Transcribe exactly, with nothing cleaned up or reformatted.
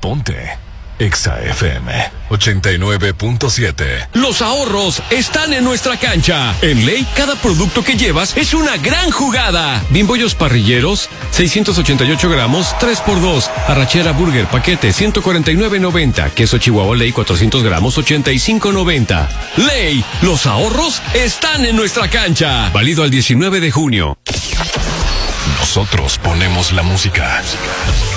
Ponte Exa F M ochenta y nueve punto siete. Los ahorros están en nuestra cancha. En Ley, cada producto que llevas es una gran jugada. Bimbollos parrilleros, seiscientos ochenta y ocho gramos, tres por dos. Arrachera Burger, paquete, ciento cuarenta y nueve noventa. Queso Chihuahua Ley, cuatrocientos gramos, ochenta y cinco noventa. Ley, los ahorros están en nuestra cancha. Válido al diecinueve de junio. Nosotros ponemos la música.